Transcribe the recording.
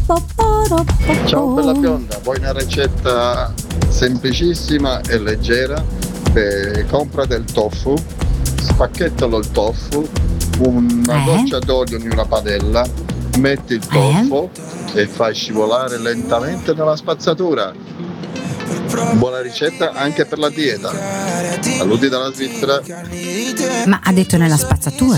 Ciao bella bionda, vuoi una ricetta semplicissima e leggera? Compra del tofu, spacchettalo il tofu, una goccia d'olio in una padella, metti il tofu e fai scivolare lentamente nella spazzatura. Buona ricetta anche per la dieta. Saluti dalla Svizzera. Ma ha detto nella spazzatura.